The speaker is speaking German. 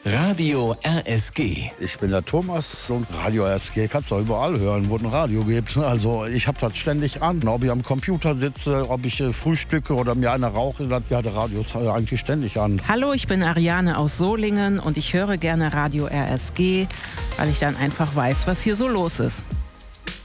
Radio RSG. Ich bin der Thomas und Radio RSG kannst du überall hören, wo es ein Radio gibt. Also ich habe das ständig an. Ob ich am Computer sitze, ob ich frühstücke oder mir einer rauche, das ja, der Radio ist eigentlich ständig an. Hallo, ich bin Ariane aus Solingen und ich höre gerne Radio RSG, weil ich dann einfach weiß, was hier so los ist.